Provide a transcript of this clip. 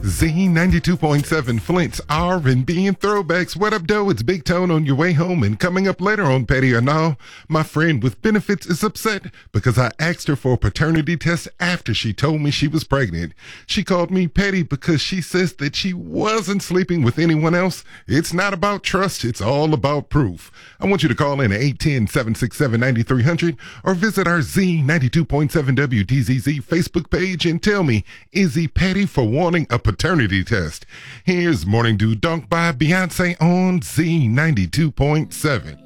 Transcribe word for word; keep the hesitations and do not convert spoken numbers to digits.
Z ninety-two point seven Flint's R and B and throwbacks. What up, doe? It's Big Tone on your way home. And coming up later on Petty or Now, my friend with benefits is upset because I asked her for a paternity test after she told me she was pregnant. She called me petty because she says that she wasn't sleeping with anyone else. It's not about trust. It's all about proof. I want you to call in at eight one zero, seven six seven, nine three zero zero or visit our Z ninety-two point seven W T Z Z Facebook page and tell me, is he petty for wanting a paternity test? Here's Morning Dew Dunk by Beyonce on Z ninety-two point seven.